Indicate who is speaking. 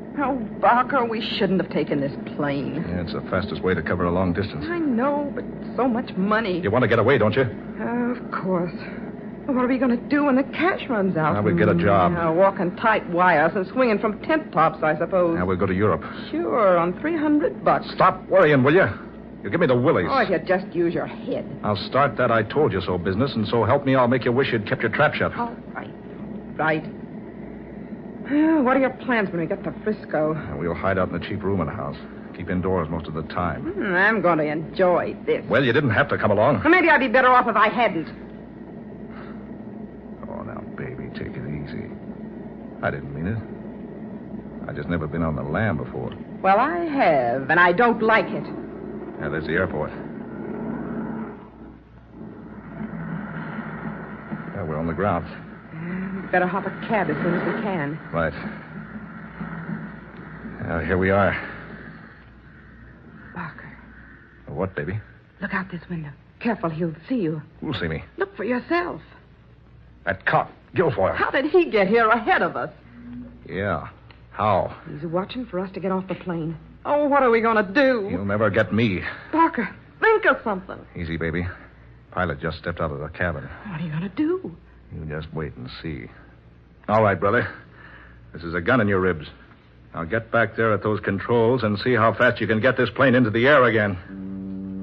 Speaker 1: Oh, Barker, we shouldn't have taken this plane.
Speaker 2: Yeah, it's the fastest way to cover a long distance.
Speaker 1: I know, but so much money.
Speaker 2: You want to get away, don't you?
Speaker 1: Of course. What are we going to do when the cash runs out?
Speaker 2: We'll get a job.
Speaker 1: Walking tight wires and swinging from tent tops, I suppose.
Speaker 2: We'll go to Europe.
Speaker 1: Sure, on $300.
Speaker 2: Stop worrying, will you? You give me the willies.
Speaker 1: Oh, if you just use your head.
Speaker 2: I'll start that I told you so business, and so help me, I'll make you wish you'd kept your trap shut.
Speaker 1: All right. Right. What are your plans when we get to Frisco?
Speaker 2: We'll hide out in a cheap room in the house. Keep indoors most of the time.
Speaker 1: I'm going to enjoy this.
Speaker 2: Well, you didn't have to come along.
Speaker 1: Well, maybe I'd be better off if I hadn't.
Speaker 2: Oh, now, baby, take it easy. I didn't mean it. I just never been on the lam before.
Speaker 1: Well, I have, and I don't like it.
Speaker 2: Yeah, there's the airport. Yeah, we're on the ground.
Speaker 1: Better hop a cab as soon as we can.
Speaker 2: Right. Here we are.
Speaker 1: Barker.
Speaker 2: What, baby?
Speaker 1: Look out this window. Careful, he'll see you.
Speaker 2: Who'll see me?
Speaker 1: Look for yourself.
Speaker 2: That cop, Guilfoyle.
Speaker 1: How did he get here ahead of us?
Speaker 2: Yeah. How?
Speaker 1: He's watching for us to get off the plane. Oh, what are we going to do?
Speaker 2: You'll never get me.
Speaker 1: Barker, think of something.
Speaker 2: Easy, baby. Pilot just stepped out of the cabin.
Speaker 1: What are you going to do?
Speaker 2: You just wait and see. All right, brother. This is a gun in your ribs. Now get back there at those controls and see how fast you can get this plane into the air again.